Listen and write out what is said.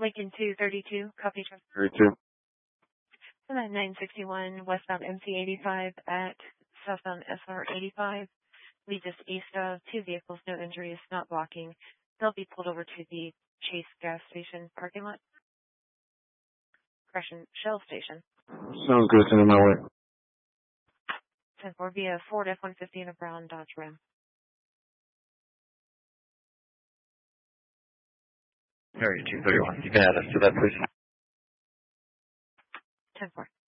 Lincoln 232, copy truck. 32. And then 961 westbound MC85 at southbound SR85. Lead just east of 2 vehicles, no injuries, not blocking. They'll be pulled over to the Chase gas station parking lot. Correction, Shell station. Sounds good. Send it my way. 10-4 via Ford F-150 and a brown Dodge Ram. Area 231. You can add us to that, please. 10-4.